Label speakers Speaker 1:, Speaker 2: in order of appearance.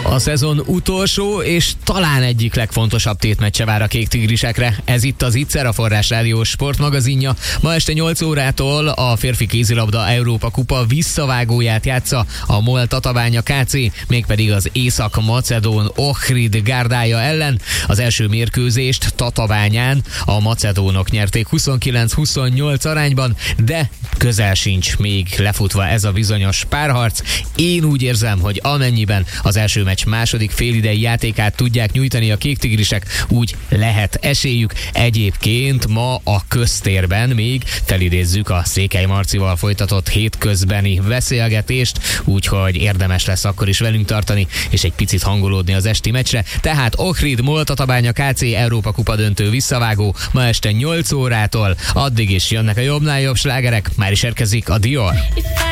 Speaker 1: A szezon utolsó és talán egyik legfontosabb tétmeccse vár a kék tigrisekre. Ez itt az Ittszer, a Forrás Rádió sportmagazinja. Ma este 8 órától a férfi kézilabda Európa kupa visszavágóját játsza a MOL Tatabánya KC, mégpedig az észak-macedón Ohrid gárdája ellen. Az első mérkőzést Tatabányán a macedónok nyerték 29-28 arányban, de közel sincs még lefutva ez a bizonyos párharc. Én úgy érzem, hogy amennyiben az első meccs második félidei játékát tudják nyújtani a kék tigrisek, úgy lehet esélyük. Egyébként ma a köztérben még felidézzük a Székely Marcival folytatott hétközbeni beszélgetést, úgyhogy érdemes lesz akkor is velünk tartani, és egy picit hangolódni az esti meccsre. Tehát Ohrid MOL Tatabánya KC Európa kupa döntő visszavágó ma este 8 órától. Addig is jönnek a jobbnál jobb slágerek, már is érkezik a Dior.